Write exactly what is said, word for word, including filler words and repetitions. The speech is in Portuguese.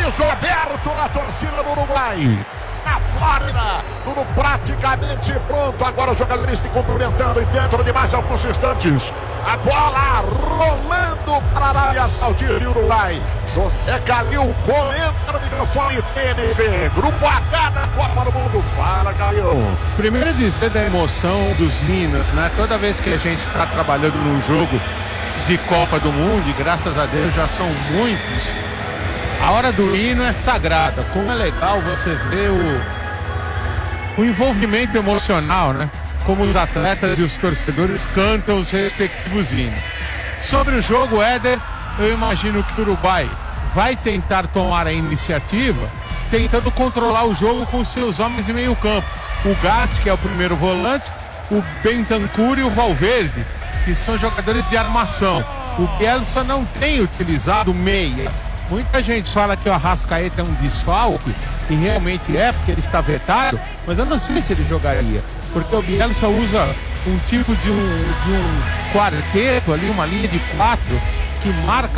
aviso aberto na torcida do Uruguai. Na Flórida, tudo praticamente pronto. Agora os jogadores se cumprimentando dentro de mais alguns instantes. A bola rolando para a Arábia Saudita e Uruguai. José Calil comenta no microfone T N C. Grupo H da Copa do Mundo. Fala, Calil. Primeiro dizer da emoção dos hinos, né? Toda vez que a gente está trabalhando num jogo de Copa do Mundo, e graças a Deus já são muitos, a hora do hino é sagrada. Como é legal você ver o, o envolvimento emocional, né? Como os atletas e os torcedores cantam os respectivos hinos. Sobre o jogo, Éder, eu imagino que o Uruguai vai tentar tomar a iniciativa, tentando controlar o jogo com seus homens de meio campo. O Gatti, que é o primeiro volante, o Bentancur e o Valverde, que são jogadores de armação. O Bielsa não tem utilizado meia. Muita gente fala que o Arrascaeta é um desfalque, e realmente é, porque ele está vetado, mas eu não sei se ele jogaria, porque o Bielsa usa um tipo de um, de um quarteto ali, uma linha de quatro, que marca